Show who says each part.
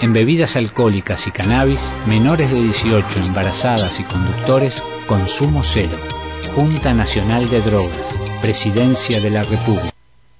Speaker 1: En bebidas alcohólicas y cannabis, menores de 18, embarazadas y conductores, consumo cero. Junta Nacional de Drogas, Presidencia de la República.